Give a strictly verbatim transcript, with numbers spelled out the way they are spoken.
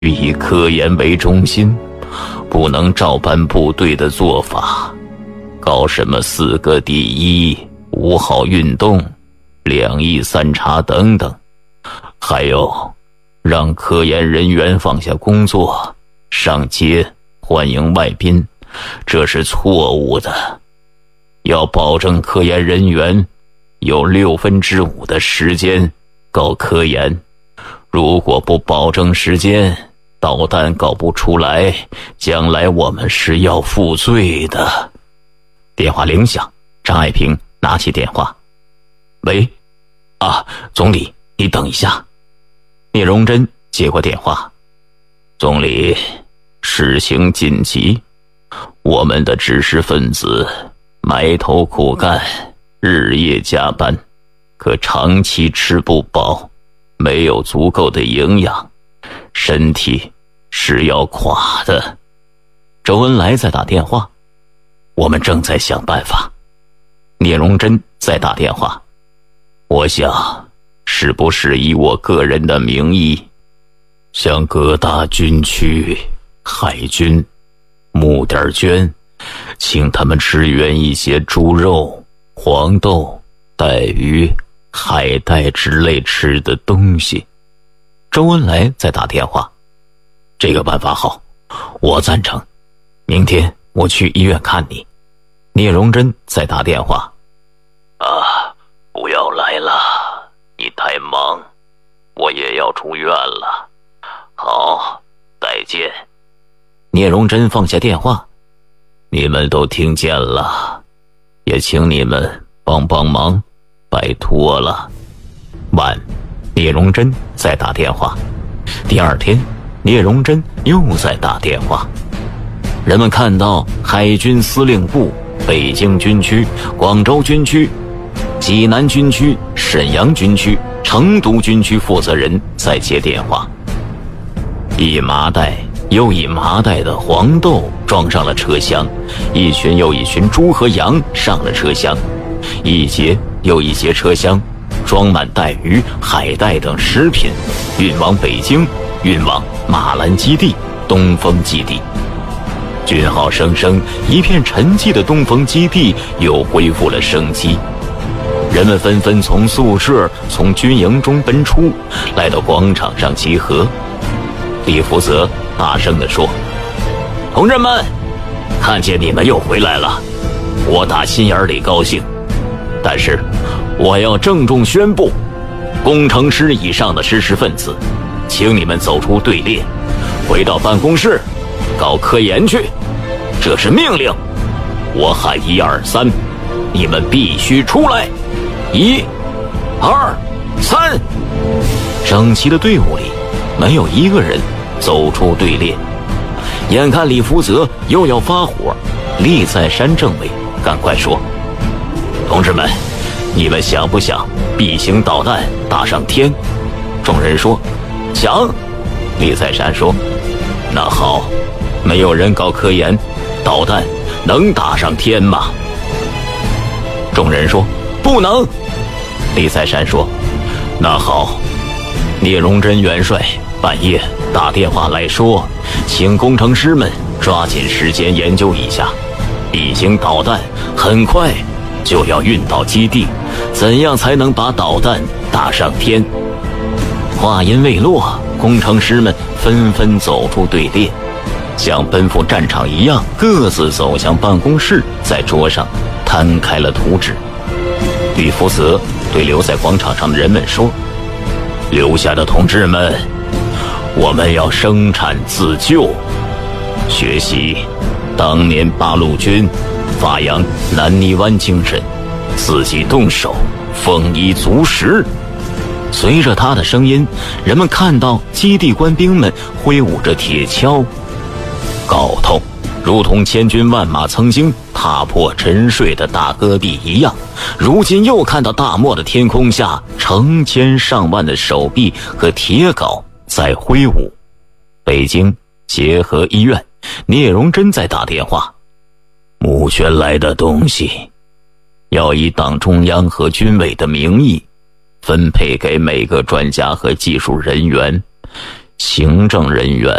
以科研为中心，不能照搬部队的做法，搞什么四个第一、五好运动、两翼三察等等。还有，让科研人员放下工作，上街欢迎外宾，这是错误的。要保证科研人员有六分之五的时间搞科研，如果不保证时间，导弹搞不出来，将来我们是要负罪的。电话铃响，张爱萍拿起电话。喂，啊，总理，你等一下。聂荣臻接过电话。总理，事情紧急，我们的知识分子埋头苦干，日夜加班，可长期吃不饱，没有足够的营养，身体是要垮的。周恩来在打电话，我们正在想办法。聂荣臻在打电话，我想是不是以我个人的名义，向各大军区、海军募点捐，请他们支援一些猪肉、黄豆、带鱼、海带之类吃的东西。周恩来在打电话，这个办法好，我赞成，明天我去医院看你。聂荣臻在打电话，啊，不要来了，你太忙，我也要出院了。好，再见。聂荣臻放下电话，你们都听见了，也请你们帮帮忙，拜托了。晚，聂荣臻在打电话。第二天，聂荣臻又在打电话。人们看到海军司令部、北京军区、广州军区、济南军区、沈阳军区、成都军区负责人在接电话。一麻袋又一麻袋的黄豆装上了车厢，一群又一群猪和羊上了车厢，一节又一节车厢装满带鱼、海带等食品，运往北京，运往马兰基地、东风基地。军号声声，一片沉寂的东风基地又恢复了生机。人们纷纷从宿舍、从军营中奔出，来到广场上集合。李福泽大声地说：“同志们，看见你们又回来了，我打心眼里高兴。但是，我要郑重宣布，工程师以上的知识分子，请你们走出队列，回到办公室，搞科研去，这是命令。我喊一二三，你们必须出来。一、二、三。”整齐的队伍里，没有一个人走出队列。眼看李福泽又要发火，厉在山政委赶快说：“同志们，你们想不想 B 型导弹打上天？”众人说：“想。”厉在山说：“那好，没有人搞科研，导弹能打上天吗？”众人说：“不能。”厉在山说：“那好，聂荣臻元帅半夜打电话来说，请工程师们抓紧时间研究一下 B 型导弹很快就要运到基地，怎样才能把导弹打上天？”话音未落，工程师们纷纷走出队列，像奔赴战场一样，各自走向办公室，在桌上摊开了图纸。吕福泽对留在广场上的人们说：“留下的同志们，我们要生产自救，学习当年八路军发扬南泥湾精神，自己动手，丰衣足食。”随着他的声音，人们看到基地官兵们挥舞着铁锹，镐头如同千军万马曾经踏破沉睡的大戈壁一样，如今又看到大漠的天空下，成千上万的手臂和铁镐在挥舞。北京协和医院，聂荣臻在打电话：“募捐来的东西，要以党中央和军委的名义分配给每个专家和技术人员， 行政人员